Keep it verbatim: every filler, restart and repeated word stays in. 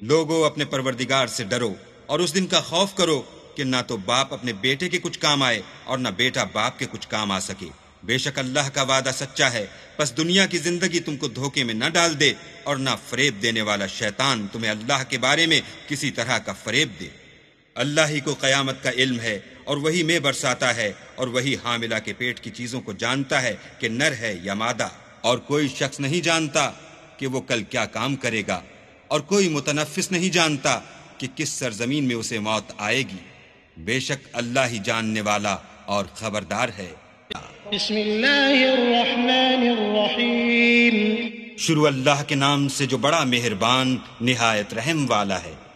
लोगों, अपने परवरदिगार से डरो और उस दिन का खौफ करो कि ना तो बाप अपने बेटे के कुछ काम आए और ना बेटा बाप के कुछ काम आ सके। बेशक अल्लाह का वादा सच्चा है, बस दुनिया की जिंदगी तुमको धोखे में न डाल दे और ना फरेब देने वाला शैतान तुम्हें अल्लाह के बारे में किसी तरह का फरेब दे। अल्लाह ही को क़यामत का इल्म है और वही में बरसाता है और वही हामिला के पेट की चीजों को जानता है कि नर है या मादा, और कोई शख्स नहीं जानता कि वो कल क्या काम करेगा, और कोई मुतनफ्फिस नहीं जानता कि किस सरजमीन में उसे मौत आएगी। बेशक अल्लाह ही जानने वाला और खबरदार है। बिस्मिल्लाहिर्रहमानिर्रहीम। शुरू अल्लाह के नाम से जो बड़ा मेहरबान निहायत रहम वाला है।